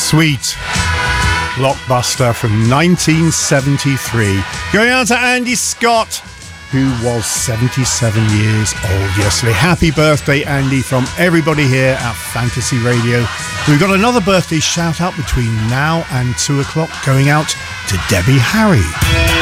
Sweet blockbuster from 1973. Going out to Andy Scott, who was 77 years old yesterday. Happy birthday, Andy, from everybody here at Fantasy Radio. We've got another birthday shout out between now and 2 o'clock, going out to Debbie Harry.